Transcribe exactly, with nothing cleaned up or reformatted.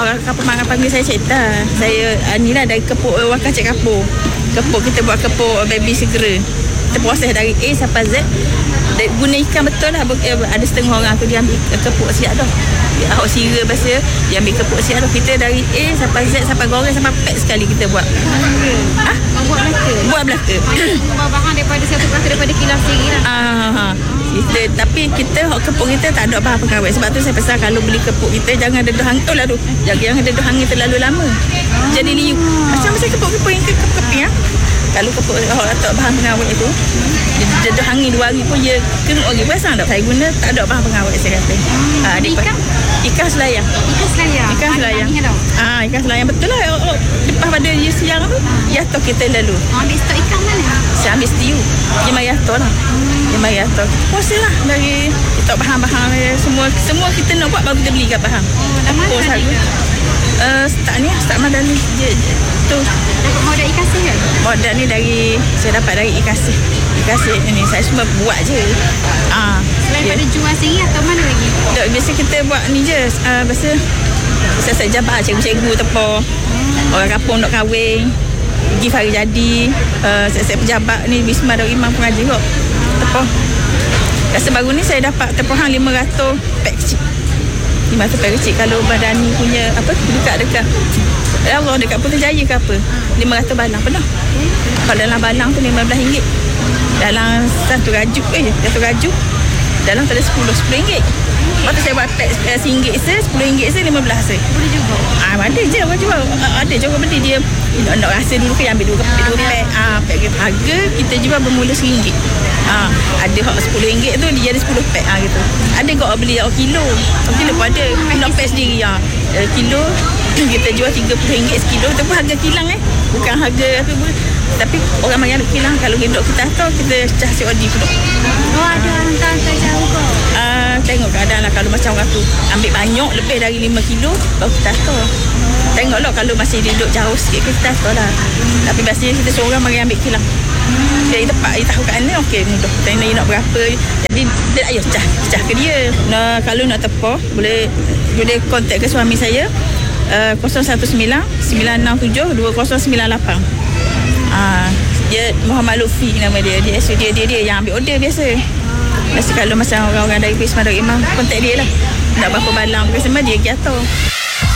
orang kapur mangan panggil saya Cik Ta. Saya uh, ni lah dari kepuk wakar Cik Kapur. Kepuk kita buat kepuk baby segera. Kita proses dari A sampai Z. Dari, guna ikan betul lah. Ada setengah orang tu dia ambil kepuk siap dah. Dia awak sira bahasa dia ambil kepuk siap dah. Kita dari A sampai Z sampai goreng sampai pack sekali kita buat. Ha? Buat belaka. Buat belaka. Buat bahan daripada satu belaka daripada kilang sendiri lah. Ah, ha. Kita, tapi kita kepuk kita tak ada bahan pengawet. Sebab tu saya pesan kalau beli kepuk kita jangan dedah hangit. Oh lah tu. Jangan dedah hangit terlalu lama. Jadi liu. Macam saya kepuk-kepuk yang kepuk-kepuk ya. Kalau kepuk orang letak bahan pengawet itu dedah hangit dua hari pun dia kena lagi. Biasa tak? Saya guna tak ada bahan pengawet saya kata. Hmm. Ha, ikan? Ikan selayang. Ikan selayang? Ikan selayang. Ah, ikan selayang betul lah. Oh, oh. Lepas pada dia siang tu, jatuh kita lalu. Oh, ambil stok ikan mana? Saya ambil setiu. Dia mai jatuh lah. Dia mai jatuh. Puasa lah dari kita bahan-bahan semua semua kita nak buat baru kita beli kat bahan. Oh, dah mana ni? Uh, start ni, start Madan ni. Je, je. Tu. Dapat modal ikan kasih kan? Modal ni dari, saya dapat dari ikan kasih. Ikan kasih ni, saya semua buat je. Ah, Selain yeah. pada jual sendiri atau mana lagi? Tak, biasa kita buat ni je. Uh, biasa, saya jabat cikgu-cikgu tepor. Hmm. Orang kampung nak kahwin. Gift hari jadi. Uh, saya pejabat ni, Bisma Darul Imam pengaji kot. Tepor. Rasa baru ni saya dapat tepor hang lima ratus pack kecil. lima ratus pack kecil. Kalau Madani punya apa dekat-dekat Allah dekat Putrajaya ke apa lima ratus balang penuh. Kalau dalam balang tu lima belas ringgit. Dalam satu rajuk eh satu rajuk dalam tu ada sepuluh ringgit. Lepas tu saya buat pack RM satu se, sepuluh ringgit se, lima belas se. Boleh juga? Ah, ada je orang jual. Ada je orang beli dia. Nak, nak rasa dulu ke ambil dua, ah, dua pack. Ah, pack gitu. Harga kita jual bermula RM satu. Ah, ada hak sepuluh ringgit tu dia jadi sepuluh pack ah gitu. Ada kau beli oh, kilo. Oh, kilo pun ada. Nak pack sendiri ah. Kilo kita jual tiga puluh ringgit sekilo. Itu pun harga kilang eh. Bukan harga apa pun. Tapi orang mari ambil kilang kalau hidup kita tahu kita cah C O D pun. Oh, ada hantar-hantar jauh ke? Ah, tengok keadaan lah kalau macam orang tu ambil banyak lebih dari lima kilo baru kita tahu. Tengoklah kalau masih duduk jauh sikit kita tahu lah. Tapi biasanya kita seorang mari ambil kilang. Jadi tepat dia tahu kat ni okey mudah. Kita nak berapa. Jadi dia ayo cah cah ke dia. Nah, kalau nak tepor boleh boleh kontak ke suami saya uh, kosong satu sembilan sembilan enam tujuh dua kosong sembilan lapan. Ah, dia Muhammad Lufi nama dia. Dia dia dia, dia yang ambil order biasa. Biasa kalau macam orang-orang dari Bisma Darul Imam kontak dia lah. Nak berapa balang ke semua dia kata.